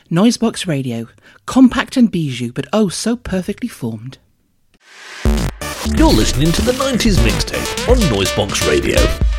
Noisebox Radio, compact and bijou, but oh so perfectly formed. You're listening to the 90s Mixtape on Noisebox Radio.